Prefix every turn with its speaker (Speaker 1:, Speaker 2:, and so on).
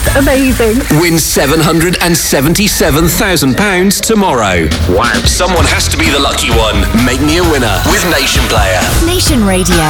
Speaker 1: That's amazing.
Speaker 2: Win £777,000 tomorrow. Wow. Someone has to be the lucky one. Make me a winner with Nation Player.
Speaker 3: Nation Radio.